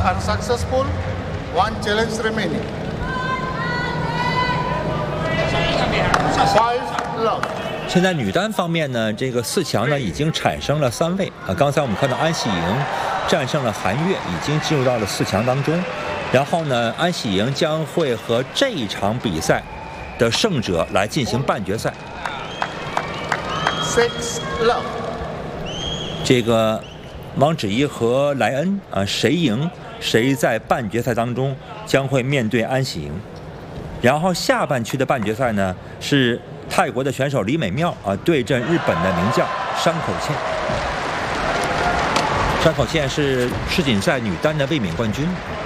unsuccessful. One challenge remaining. 5 love. 现在女单方面呢，这个4强呢已经产生了3位啊。刚才我们看到安喜莹战胜了韩悦，已经进入到了4强当中。然后呢，安喜莹将会和这一场比赛的胜者来进行半决赛。 6 love. 这个王芷怡和莱恩啊，谁赢谁在半决赛当中将会面对安喜莹。然后下半区的半决赛呢是泰国的选手李美妙啊对阵日本的名将山口茜。山口茜是世锦赛女单的卫冕冠军。